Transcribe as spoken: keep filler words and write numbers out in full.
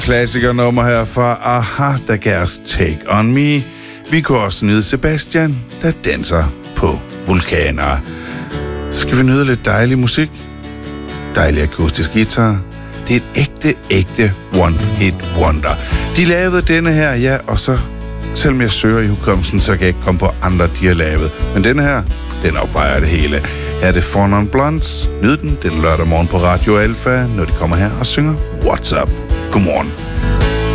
Klassikernummer her fra Aha, der gav os Take On Me. Vi kunne også nyde Sebastian, der danser på vulkaner. Skal vi nyde lidt dejlig musik? Dejlig akustisk guitar. Det er et ægte, ægte one-hit wonder. De lavede denne her, ja, og så, selvom jeg søger i hukommelsen, så kan jeg ikke komme på andre, de har lavet. Men denne her, den opvejer det hele. Her er det Four Non Blondes. Nyd den den lørdag morgen på Radio Alfa, når de kommer her og synger What's Up. Godmorgen.